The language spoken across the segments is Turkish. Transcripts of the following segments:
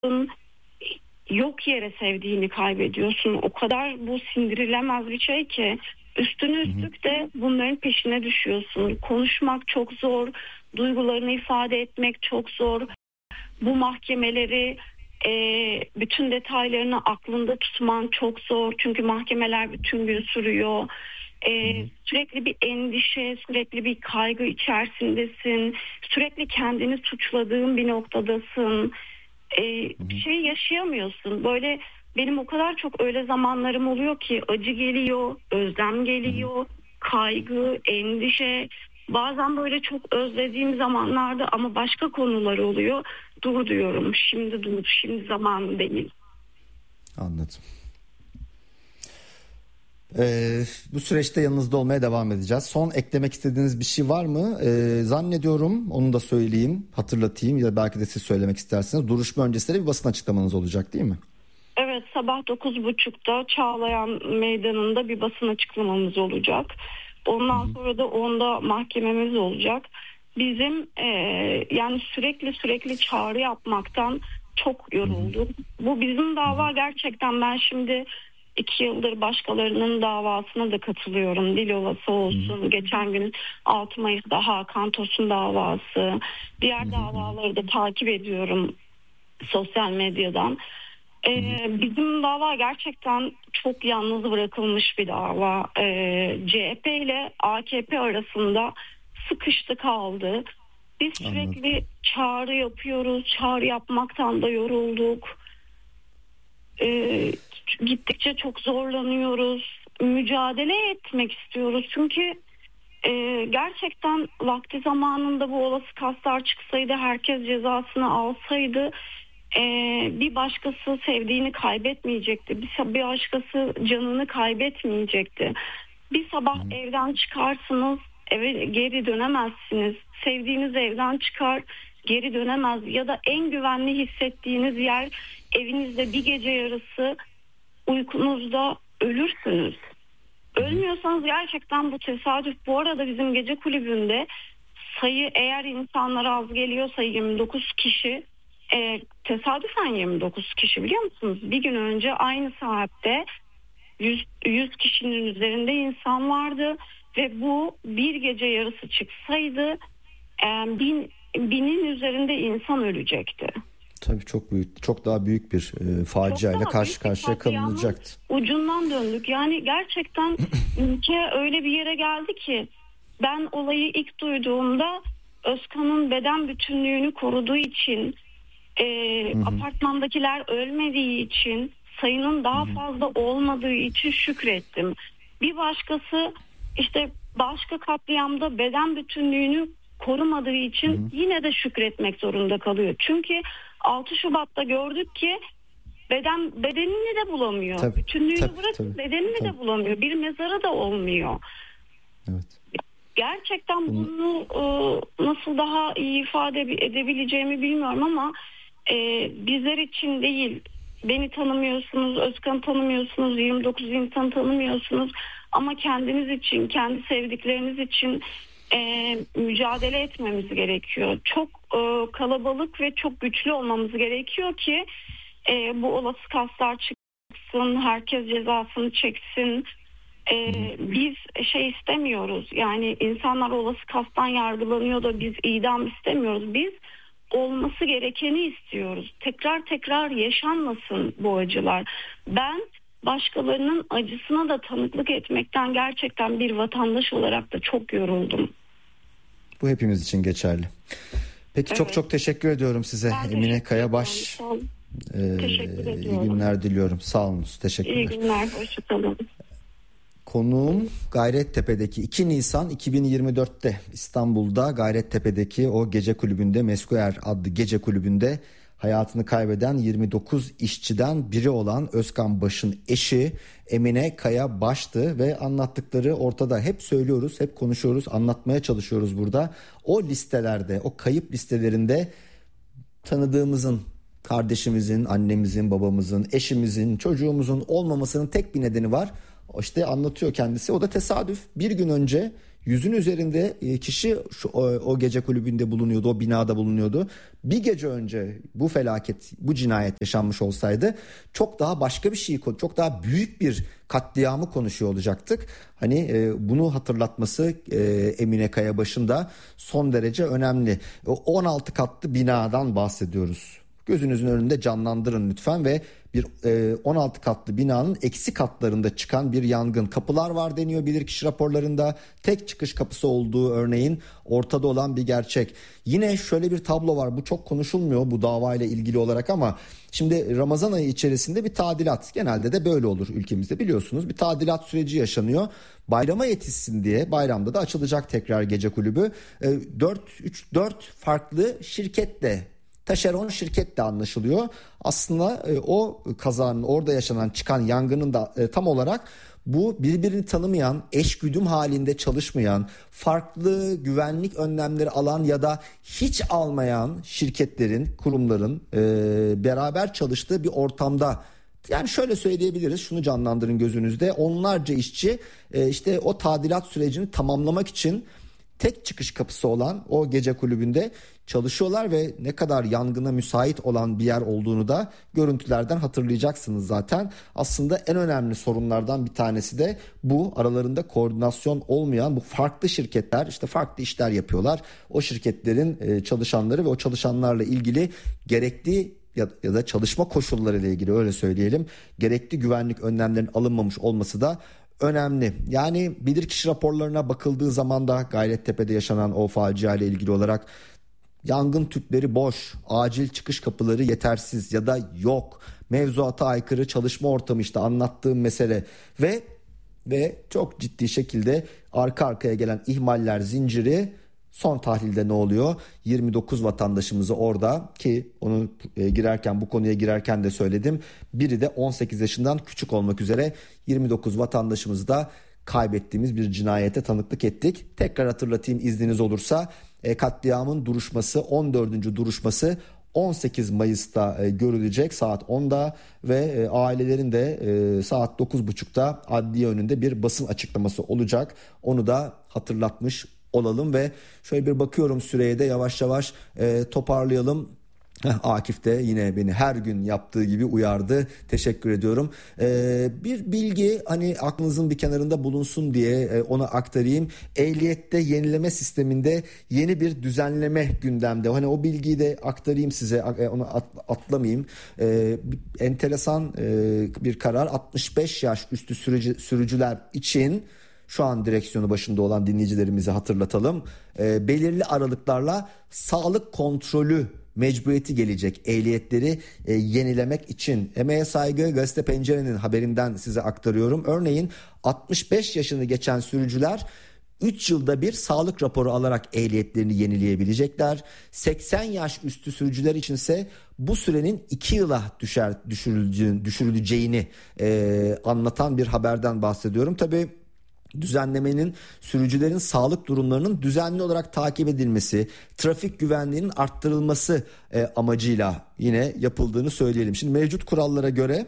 Yok yere sevdiğini kaybediyorsun. O kadar bu sindirilemez bir şey ki üstüne üstlük de bunların peşine düşüyorsun. Konuşmak çok zor, duygularını ifade etmek çok zor. Bu mahkemeleri bütün detaylarını aklında tutman çok zor. Çünkü mahkemeler bütün gün sürüyor. Sürekli bir endişe, sürekli bir kaygı içerisindesin. Sürekli kendini suçladığın bir noktadasın. Şey yaşayamıyorsun. Böyle benim o kadar çok öyle zamanlarım oluyor ki acı geliyor, özlem geliyor, kaygı, endişe. Bazen böyle çok özlediğim zamanlarda ama başka konular oluyor. Dur diyorum. Şimdi dur. Şimdi zaman değil. Anladım. Bu süreçte yanınızda olmaya devam edeceğiz. Son eklemek istediğiniz bir şey var mı? Zannediyorum, onu da söyleyeyim, hatırlatayım ya da belki de siz söylemek isterseniz. Duruşma öncesinde bir basın açıklamanız olacak değil mi? Evet, sabah 9.30'da Çağlayan Meydanı'nda bir basın açıklamamız olacak. Ondan sonra da 10'da mahkememiz olacak. Bizim yani sürekli çağrı yapmaktan çok yorulduk. Bu bizim dava gerçekten. Ben şimdi 2 yıldır başkalarının davasına da katılıyorum. Dilovası olsun. Geçen gün 6 Mayıs'ta Hakan Tosun davası. Diğer davaları da takip ediyorum sosyal medyadan. Bizim dava gerçekten çok yalnız bırakılmış bir dava. CHP ile AKP arasında sıkıştı kaldı. Biz sürekli çağrı yapıyoruz. Çağrı yapmaktan da yorulduk. Gittikçe çok zorlanıyoruz. Mücadele etmek istiyoruz. Çünkü gerçekten vakti zamanında bu olası kaslar çıksaydı, herkes cezasını alsaydı, bir başkası sevdiğini kaybetmeyecekti. Bir başkası canını kaybetmeyecekti. Bir sabah evden çıkarsınız, eve geri dönemezsiniz. Sevdiğiniz evden çıkar, geri dönemez. Ya da en güvenli hissettiğiniz yer evinizde, bir gece yarısı uykunuzda ölürsünüz. Ölmüyorsanız gerçekten bu tesadüf. Bu arada bizim gece kulübünde sayı, eğer insanlar az geliyorsa 29 kişi, tesadüfen 29 kişi, biliyor musunuz? Bir gün önce aynı saatte 100 kişinin üzerinde insan vardı ve bu bir gece yarısı çıksaydı binin üzerinde insan ölecekti. Tabii çok büyük, çok daha büyük bir faciayla karşı karşıya kalınacaktı. Ucundan döndük. Yani gerçekten ülke öyle bir yere geldi ki, ben olayı ilk duyduğumda Özkan'ın beden bütünlüğünü koruduğu için, apartmandakiler ölmediği için, sayının daha fazla olmadığı için şükrettim. Bir başkası işte başka katliamda beden bütünlüğünü korumadığı için yine de şükretmek zorunda kalıyor. Çünkü 6 Şubat'ta gördük ki bedenini de bulamıyor. Tabii, bütünlüğünü bırakıp bedenini de bulamıyor. Bir mezarı da olmuyor. Evet. Gerçekten bunu nasıl daha iyi ifade edebileceğimi bilmiyorum ama bizler için değil, beni tanımıyorsunuz, Özkan'ı tanımıyorsunuz, 29 insanı tanımıyorsunuz ama kendiniz için, kendi sevdikleriniz için mücadele etmemiz gerekiyor. Çok kalabalık ve çok güçlü olmamız gerekiyor ki bu olası kaslar çıksın, herkes cezasını çeksin. Biz şey istemiyoruz, yani insanlar olası kastan yargılanıyor da biz idam istemiyoruz. Biz olması gerekeni istiyoruz. Tekrar yaşanmasın bu acılar. Ben başkalarının acısına da tanıklık etmekten gerçekten bir vatandaş olarak da çok yoruldum. Bu hepimiz için geçerli. Peki, evet. Çok teşekkür ediyorum size Emine Kayabaş. Teşekkür ediyorum. İyi günler diliyorum. Sağ olun. Teşekkürler. İyi günler. Hoşçakalın. Konuğum Gayrettepe'deki 2 Nisan 2024'te İstanbul'da Gayrettepe'deki o gece kulübünde, Meskuer adlı gece kulübünde hayatını kaybeden 29 işçiden biri olan Özkan Baş'ın eşi Emine Kayabaş'tı ve anlattıkları ortada. Hep söylüyoruz, hep konuşuyoruz, anlatmaya çalışıyoruz burada. O listelerde, o kayıp listelerinde tanıdığımızın, kardeşimizin, annemizin, babamızın, eşimizin, çocuğumuzun olmamasının tek bir nedeni var. İşte anlatıyor kendisi. O da tesadüf. Bir gün önce 100'ün üzerinde kişi o gece kulübünde bulunuyordu, o binada bulunuyordu. Bir gece önce bu felaket, bu cinayet yaşanmış olsaydı çok daha başka bir şey, çok daha büyük bir katliamı konuşuyor olacaktık. Hani bunu hatırlatması Emine Kayabaş'ın da son derece önemli. 16 katlı binadan bahsediyoruz. Gözünüzün önünde canlandırın lütfen ve bir 16 katlı binanın eksi katlarında çıkan bir yangın. Kapılar var deniyor bilirkişi raporlarında. Tek çıkış kapısı olduğu örneğin ortada olan bir gerçek. Yine şöyle bir tablo var. Bu çok konuşulmuyor bu davayla ilgili olarak ama şimdi Ramazan ayı içerisinde bir tadilat. Genelde de böyle olur ülkemizde, biliyorsunuz. Bir tadilat süreci yaşanıyor. Bayrama yetişsin diye bayramda da açılacak tekrar gece kulübü. 4 farklı şirketle, taşeron şirketle anlaşılıyor. Aslında o kazanın, orada yaşanan, çıkan yangının da tam olarak bu birbirini tanımayan, eşgüdüm halinde çalışmayan, farklı güvenlik önlemleri alan ya da hiç almayan şirketlerin, kurumların beraber çalıştığı bir ortamda. Yani şöyle söyleyebiliriz, şunu canlandırın gözünüzde: onlarca işçi işte o tadilat sürecini tamamlamak için tek çıkış kapısı olan o gece kulübünde çalışıyorlar ve ne kadar yangına müsait olan bir yer olduğunu da görüntülerden hatırlayacaksınız zaten. Aslında en önemli sorunlardan bir tanesi de bu, aralarında koordinasyon olmayan bu farklı şirketler, işte farklı işler yapıyorlar. O şirketlerin çalışanları ve o çalışanlarla ilgili gerekli ya da çalışma koşulları ile ilgili, öyle söyleyelim, gerekli güvenlik önlemlerinin alınmamış olması da önemli. Yani bilirkişi raporlarına bakıldığı zaman da Gayrettepe'de yaşanan o facia ile ilgili olarak yangın tüpleri boş, acil çıkış kapıları yetersiz ya da yok, mevzuata aykırı çalışma ortamı, işte anlattığım mesele ve çok ciddi şekilde arka arkaya gelen ihmaller zinciri. Son tahlilde ne oluyor? 29 vatandaşımızı orada, ki onu bu konuya girerken de söyledim, biri de 18 yaşından küçük olmak üzere 29 vatandaşımızı da kaybettiğimiz bir cinayete tanıklık ettik. Tekrar hatırlatayım izniniz olursa, katliamın duruşması, 14. duruşması 18 Mayıs'ta görülecek saat 10'da ve ailelerin de saat 9.30'da adliye önünde bir basın açıklaması olacak. Onu da hatırlatmış olalım ve şöyle bir bakıyorum süreye de yavaş yavaş toparlayalım. Akif de yine beni her gün yaptığı gibi uyardı. Teşekkür ediyorum. Bir bilgi, hani aklınızın bir kenarında bulunsun diye onu aktarayım. Ehliyette yenileme sisteminde yeni bir düzenleme gündemde. Hani o bilgiyi de aktarayım size, onu atlamayayım. Enteresan bir karar. 65 yaş üstü sürücüler için, şu an direksiyonu başında olan dinleyicilerimize hatırlatalım, belirli aralıklarla sağlık kontrolü mecburiyeti gelecek ehliyetleri yenilemek için. Emeğe saygı, Gazete Pencere'nin haberinden size aktarıyorum. Örneğin 65 yaşını geçen sürücüler 3 yılda bir sağlık raporu alarak ehliyetlerini yenileyebilecekler. 80 yaş üstü sürücüler içinse bu sürenin 2 yıla düşürüleceğini anlatan bir haberden bahsediyorum. Tabii düzenlemenin sürücülerin sağlık durumlarının düzenli olarak takip edilmesi, trafik güvenliğinin arttırılması amacıyla yine yapıldığını söyleyelim. Şimdi mevcut kurallara göre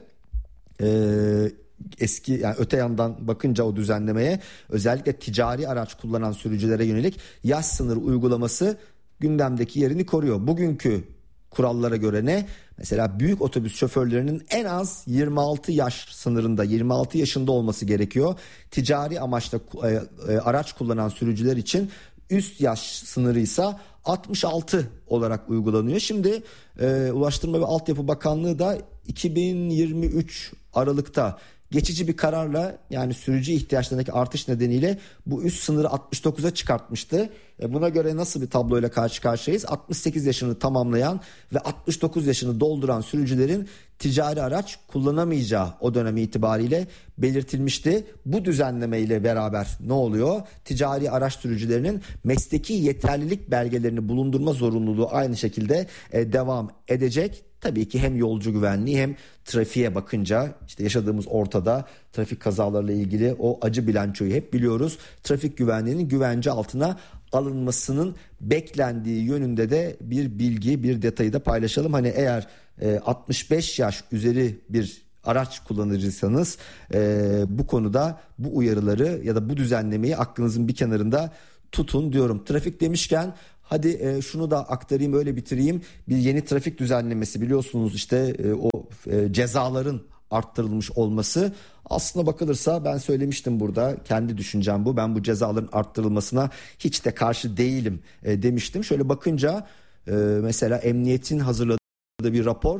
eski, yani öte yandan bakınca o düzenlemeye, özellikle ticari araç kullanan sürücülere yönelik yaş sınırı uygulaması gündemdeki yerini koruyor. Bugünkü kurallara göre ne? Mesela büyük otobüs şoförlerinin en az 26 yaş sınırında, 26 yaşında olması gerekiyor. Ticari amaçla araç kullanan sürücüler için üst yaş sınırı ise 66 olarak uygulanıyor. Şimdi Ulaştırma ve Altyapı Bakanlığı da 2023 Aralık'ta geçici bir kararla, yani sürücü ihtiyaçlarındaki artış nedeniyle bu üst sınırı 69'a çıkartmıştı. Buna göre nasıl bir tabloyla karşı karşıyayız? 68 yaşını tamamlayan ve 69 yaşını dolduran sürücülerin ticari araç kullanamayacağı o dönem itibariyle belirtilmişti. Bu düzenleme ile beraber ne oluyor? Ticari araç sürücülerinin mesleki yeterlilik belgelerini bulundurma zorunluluğu aynı şekilde devam edecek. Tabii ki hem yolcu güvenliği hem trafiğe bakınca, işte yaşadığımız ortada trafik kazalarıyla ilgili o acı bilançoyu hep biliyoruz. Trafik güvenliğinin güvence altına alınmasının beklendiği yönünde de bir bilgi, bir detayı da paylaşalım. Hani eğer 65 yaş üzeri bir araç kullanıcıysanız bu konuda bu uyarıları ya da bu düzenlemeyi aklınızın bir kenarında tutun diyorum. Trafik demişken hadi şunu da aktarayım, öyle bitireyim. Bir yeni trafik düzenlemesi, biliyorsunuz işte o cezaların arttırılmış olması. Aslına bakılırsa ben söylemiştim burada, kendi düşüncem bu. Ben bu cezaların arttırılmasına hiç de karşı değilim demiştim. Şöyle bakınca mesela emniyetin hazırladığı bir rapor,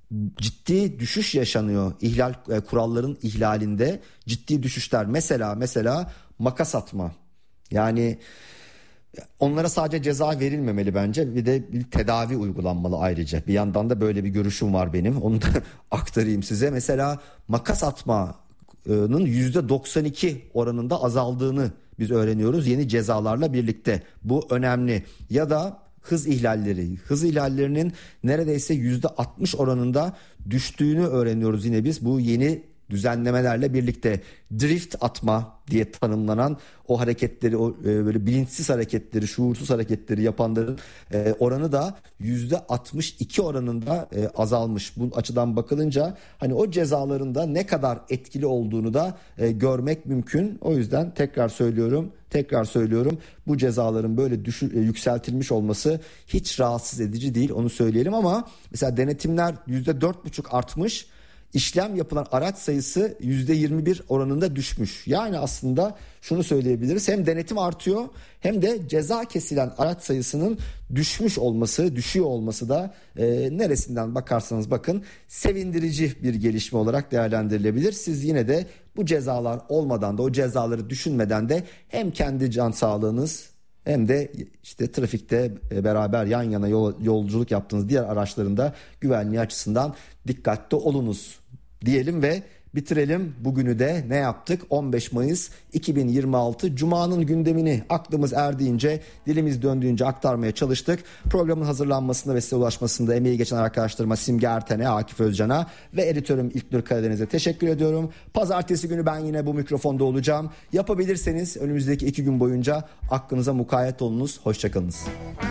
ciddi düşüş yaşanıyor kuralların ihlalinde, ciddi düşüşler. Mesela makas atma, yani onlara sadece ceza verilmemeli bence, bir de bir tedavi uygulanmalı ayrıca. Bir yandan da böyle bir görüşüm var benim, onu da aktarayım size. Mesela makas atmanın %92 oranında azaldığını biz öğreniyoruz yeni cezalarla birlikte. Bu önemli. Ya da hız ihlallerinin neredeyse %60 oranında düştüğünü öğreniyoruz yine biz bu yeni düzenlemelerle birlikte. Drift atma diye tanımlanan o hareketleri, o böyle bilinçsiz hareketleri, şuursuz hareketleri yapanların oranı da %62 oranında azalmış. Bu açıdan bakılınca hani o cezaların da ne kadar etkili olduğunu da görmek mümkün. O yüzden tekrar söylüyorum, bu cezaların böyle yükseltilmiş olması hiç rahatsız edici değil, onu söyleyelim. Ama mesela denetimler %4,5 artmış. İşlem yapılan araç sayısı %21 oranında düşmüş. Yani aslında şunu söyleyebiliriz: hem denetim artıyor hem de ceza kesilen araç sayısının düşüyor olması da neresinden bakarsanız bakın sevindirici bir gelişme olarak değerlendirilebilir. Siz yine de bu cezalar olmadan da, o cezaları düşünmeden de hem kendi can sağlığınız hem de işte trafikte beraber yan yana yolculuk yaptığınız diğer araçların da güvenliği açısından dikkatli olunuz diyelim ve bitirelim. Bugünü de ne yaptık? 15 Mayıs 2026 Cuma'nın gündemini aklımız erdiğince, dilimiz döndüğünce aktarmaya çalıştık. Programın hazırlanmasında ve size ulaşmasında emeği geçen arkadaşlarıma Simge Erten'e, Akif Özcan'a ve editörüm İlknur Karadeniz'e teşekkür ediyorum. Pazartesi günü ben yine bu mikrofonda olacağım. Yapabilirseniz önümüzdeki 2 gün boyunca aklınıza mukayyet olunuz. Hoşçakalınız.